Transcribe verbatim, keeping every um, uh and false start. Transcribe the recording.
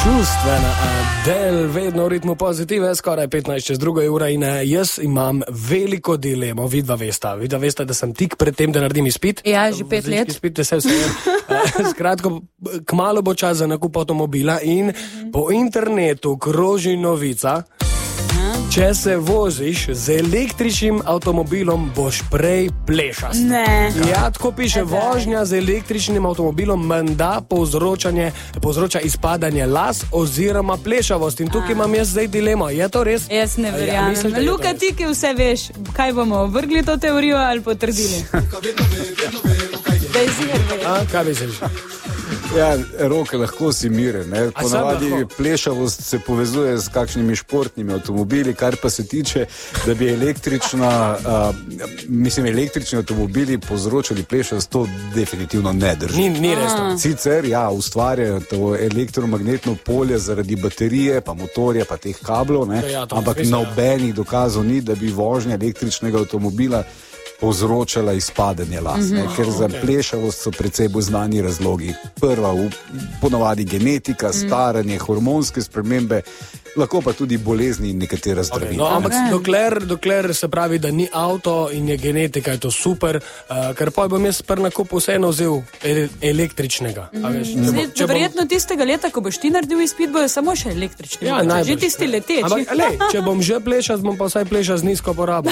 Čustvena del, vedno v ritmu pozitive, skoraj petnajst čez drugo ura in jaz imam veliko dilemo, vidva vesta. Vidva vesta, da sem tik pred tem, da naredim izpit. Ja, že pet let. Izpit, vse vse. Skratko, kmalu bo čas za nakup avtomobila in po internetu kroži novica, če se voziš z električnim avtomobilom, boš prej plešast. Ne. Ja, tako piše, vožnja z električnim avtomobilom menda povzroča izpadanje las oziroma plešavost. In tukaj imam jaz zdaj dilemo. Je to res? Jaz ne verjamem. Ja, misliš, da je to Luka, res? ti, ki vse veš, kaj bomo, vrgli to teorijo ali potrdili? Da je ziher verjetno. A, kaj misliš? Ja, Roke, lahko si miren. Ne? A Ponavadi sam lahko? plešavost se povezuje s kakšnimi športnimi avtomobili, kar pa se tiče, da bi električna, uh, mislim, električni avtomobili povzročali plešavost, to definitivno ne drži. Ni, ni res to. Sicer, ja, ustvarjajo to elektromagnetno polje zaradi baterije, pa motorja, pa teh kablov, ne? Ja, to ampak smisel, ja. nobenih dokazov ni, da bi vožnja električnega avtomobila povzročala izpadanje las, ne, ker za plešavost so precej bolj znani razlogi. Prva, v, ponavadi genetika, staranje, hormonske spremembe, lahko pa tudi bolezni in nekatera Okay, zdravila. no, ampak dokler, dokler se pravi, da ni avto in je genetika, je to super, uh, ker pa bom jaz pri nakupu vseeno vzel ele električnega. A veš, če bo- Zdaj, če bom- verjetno tistega leta, ko boš ti naredil izpit, bojo samo še električni. Ja, mogoče. najbrž. Že tisti leteči. Ampak, lej, če bom že plešal, bom pa vsaj plešal z nizko porabo.